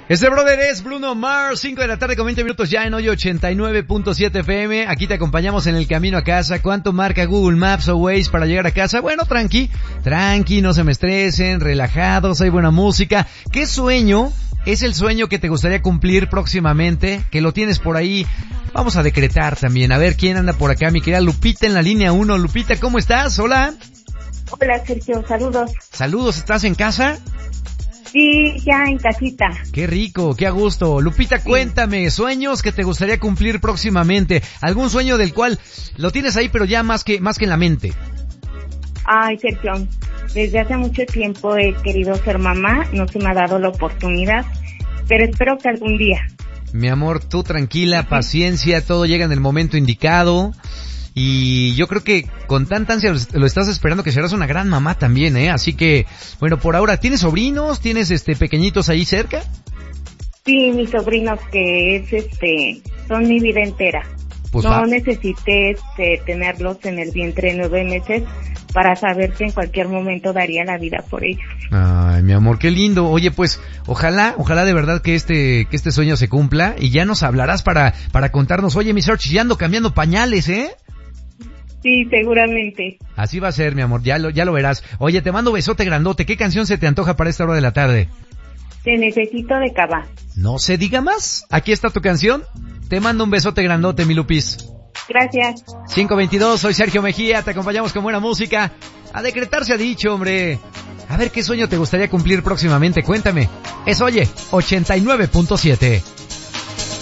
Este brother es Bruno Mars, 5 de la tarde con 20 minutos ya en hoy 89.7 FM. Aquí te acompañamos en el camino a casa. ¿Cuánto marca Google Maps o Waze para llegar a casa? Bueno, tranqui, no se me estresen, relajados, hay buena música. ¿Qué sueño es el sueño que te gustaría cumplir próximamente? Que lo tienes por ahí. Vamos a decretar también. A ver quién anda por acá, mi querida Lupita en la línea 1. Lupita, ¿cómo estás? Hola. Hola, Sergio, saludos. Saludos, ¿estás en casa? Sí, ya en casita. Qué rico, qué a gusto. Lupita, sí. Cuéntame, sueños que te gustaría cumplir próximamente. ¿Algún sueño del cual lo tienes ahí pero ya más que en la mente? Ay, Sergio, desde hace mucho tiempo he querido ser mamá, no se me ha dado la oportunidad, pero espero que algún día. Mi amor, tú tranquila, paciencia, todo llega en el momento indicado. Y yo creo que con tanta ansia lo estás esperando que serás una gran mamá también, ¿eh? Así que, bueno, por ahora, ¿tienes sobrinos? ¿Tienes pequeñitos ahí cerca? Sí, mis sobrinos que son mi vida entera. Pues no necesité tenerlos en el vientre 9 meses para saber que en cualquier momento daría la vida por ellos. Ay, mi amor, qué lindo. Oye, pues, ojalá de verdad que este sueño se cumpla y ya nos hablarás para contarnos, oye, mi Search, ya ando cambiando pañales, ¿eh? Sí, seguramente. Así va a ser, mi amor, ya lo verás. Oye, te mando besote grandote. ¿Qué canción se te antoja para esta hora de la tarde? Te necesito de Cabá. No se diga más. Aquí está tu canción. Te mando un besote grandote, mi Lupis. Gracias. 5:22, soy Sergio Mejía, te acompañamos con buena música. A decretar se ha dicho, hombre. A ver qué sueño te gustaría cumplir próximamente, cuéntame. Es Oye, 89.7.